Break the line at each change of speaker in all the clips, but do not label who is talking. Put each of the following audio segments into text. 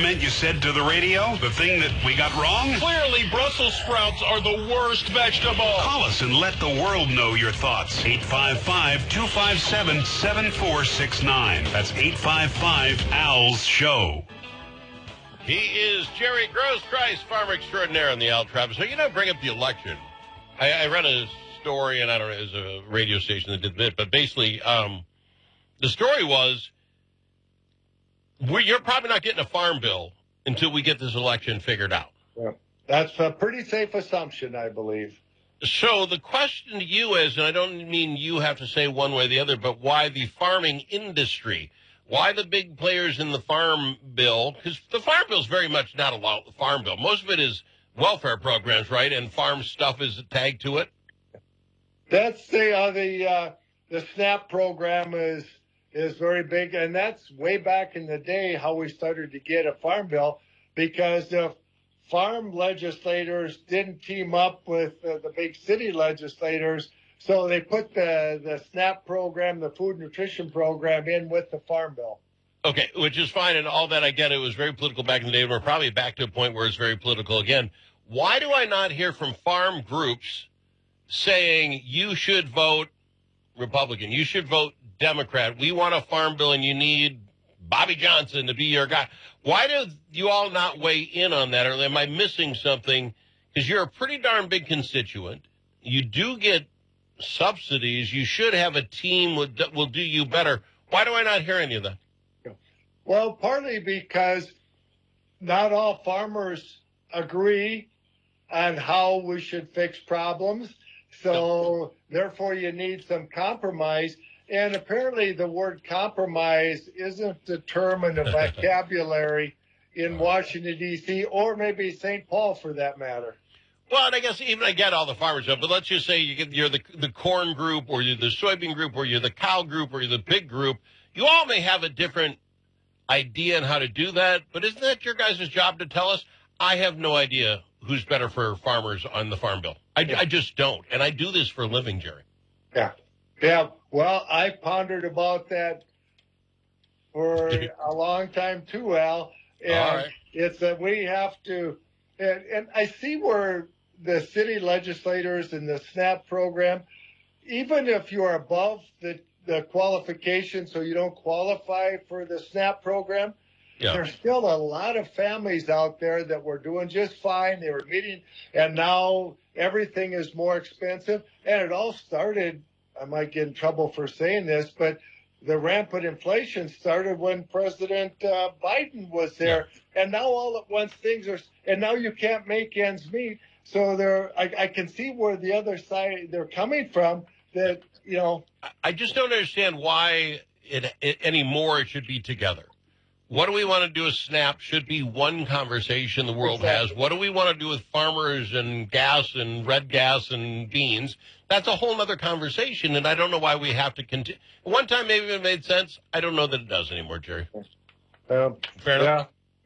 comment you said to the radio? The thing that we got wrong?
Clearly, Brussels sprouts are the worst vegetable.
Call us and let the world know your thoughts. 855-257-7469. That's 855-AL's show.
He is Jerry Grosskreis, farmer extraordinaire on the Al Travis. So, bring up the election. I read a story, and I don't know, it was a radio station that did it, but basically, the story was, you're probably not getting a farm bill until we get this election figured out.
Yeah, that's a pretty safe assumption, I believe.
So the question to you is, and I don't mean you have to say one way or the other, but why the farming industry? Why the big players in the farm bill? Because the farm bill is very much not a farm bill. Most of it is welfare programs, right? And farm stuff is tagged to it.
That's the SNAP program is very big, and that's way back in the day how we started to get a farm bill, because the farm legislators didn't team up with the big city legislators. So they put the SNAP program, the food nutrition program, in with the farm bill.
Okay, which is fine, and all that I get. It was very political back in the day, and we're probably back to a point where it's very political again. Why do I not hear from farm groups saying you should vote Republican, you should vote Democrat, we want a farm bill, and you need Bobby Johnson to be your guy? Why do you all not weigh in on that, or am I missing something? Because you're a pretty darn big constituent. You do get subsidies. You should have a team that will do you better. Why do I not hear any of that?
Well, partly because not all farmers agree on how we should fix problems. So therefore you need some compromise. And apparently the word compromise isn't a term in the vocabulary in Washington, D.C., or maybe St. Paul for that matter.
Well, and I guess even I get all the farmers up, but let's just say you're the corn group, or you're the soybean group, or you're the cow group, or you're the pig group. You all may have a different idea on how to do that, but isn't that your guys' job to tell us? I have no idea who's better for farmers on the farm bill. I just don't. And I do this for a living, Jerry.
Yeah. Yeah. Well, I pondered about that for a long time too, Al. And
all right.
It's that we have to, and I see where the city legislators and the SNAP program, even if you're above the qualification, so you don't qualify for the SNAP program, there's still a lot of families out there that were doing just fine. They were meeting, and now everything is more expensive. And it all started, I might get in trouble for saying this, but the rampant inflation started when President Biden was there. Yeah. And now all at once and now you can't make ends meet. So I can see where the other side they're coming from, that,
I just don't understand why anymore it should be together. What do we want to do with SNAP should be one conversation the world has. What do we want to do with farmers and gas and red gas and beans? That's a whole other conversation, and I don't know why we have to continue. One time maybe it made sense. I don't know that it does anymore, Jerry.
Fair
enough?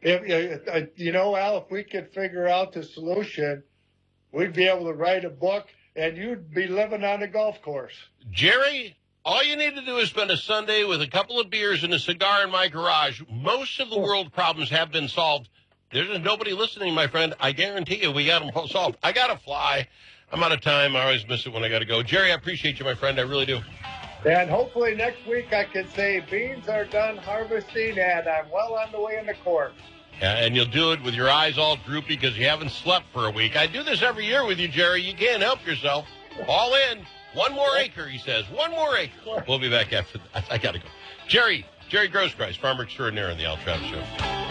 Al, if we could figure out the solution, we'd be able to write a book, and you'd be living on a golf course.
Jerry, all you need to do is spend a Sunday with a couple of beers and a cigar in my garage. Most of the world problems have been solved. There's nobody listening, my friend. I guarantee you we got them solved. I got to fly. I'm out of time. I always miss it when I got to go. Jerry, I appreciate you, my friend. I really do.
And hopefully next week I can say beans are done harvesting and I'm well on the way in the course.
Yeah, and you'll do it with your eyes all droopy because you haven't slept for a week. I do this every year with you, Jerry. You can't help yourself. All in. One more acre, he says. One more acre. We'll be back after that. I got to go. Jerry Grosskreis, farmer extraordinaire on the Al Travis Show.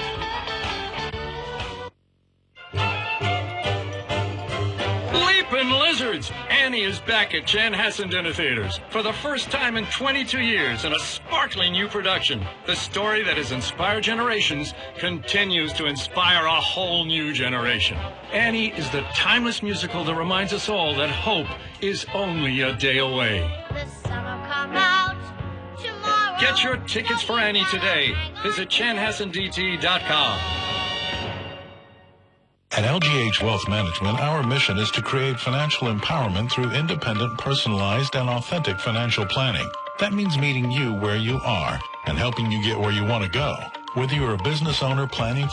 Leaping Lizards! Annie is back at Chanhassen Dinner Theaters for the first time in 22 years in a sparkling new production. The story that has inspired generations continues to inspire a whole new generation. Annie is the timeless musical that reminds us all that hope is only a day away.
The sun will come out tomorrow.
Get your tickets for Annie today. Visit chanhassendt.com.
At LGH Wealth Management, our mission is to create financial empowerment through independent, personalized, and authentic financial planning. That means meeting you where you are and helping you get where you want to go. Whether you're a business owner planning